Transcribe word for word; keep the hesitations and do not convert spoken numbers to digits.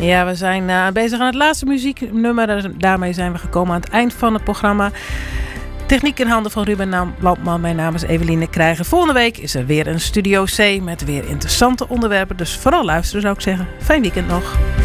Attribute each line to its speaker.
Speaker 1: Ja, we zijn uh, bezig aan het laatste muzieknummer. Daarmee zijn we gekomen aan het eind van het programma. Techniek in handen van Ruben Landman. Mijn naam is Eveline Krijger. Volgende week is er weer een Studio C met weer interessante onderwerpen. Dus vooral luisteren zou ik zeggen. Fijn weekend nog.